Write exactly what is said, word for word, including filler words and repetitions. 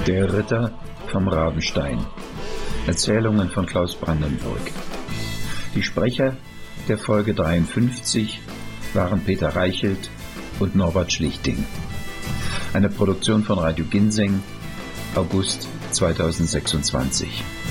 Der Ritter vom Rabenstein. Erzählungen von Klaus Brandenburg. Die Sprecher der Folge dreiundfünfzig waren Peter Reichelt und Norbert Schlichting. Eine Produktion von Radio Ginseng, August zweitausendsechsundzwanzig.